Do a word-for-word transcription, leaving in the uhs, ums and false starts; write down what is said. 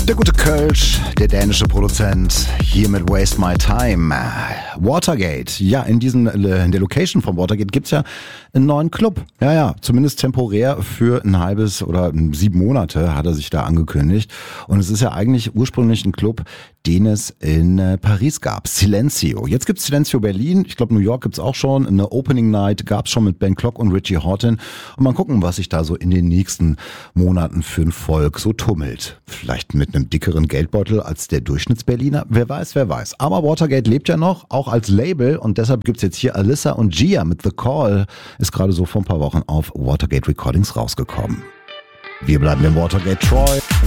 Der gute Kölsch, der dänische Produzent, hier mit Waste My Time. Watergate, ja, in diesen, in der Location von Watergate gibt's ja einen neuen Club. Ja, ja, zumindest temporär für ein halbes oder sieben Monate hat er sich da angekündigt. Und es ist ja eigentlich ursprünglich ein Club, den es in Paris gab. Silencio. Jetzt gibt's Silencio Berlin. Ich glaube, New York gibt's auch schon. Eine Opening Night gab's schon mit Ben Klock und Richie Hawtin. Und mal gucken, was sich da so in den nächsten Monaten für ein Volk so tummelt. Vielleicht mit einem dickeren Geldbeutel als der Durchschnittsberliner. Wer weiß, wer weiß. Aber Watergate lebt ja noch, auch als Label. Und deshalb gibt's jetzt hier Alyssa und Gia mit The Call. Ist gerade so vor ein paar Wochen auf Watergate Recordings rausgekommen. Wir bleiben im Watergate Troy.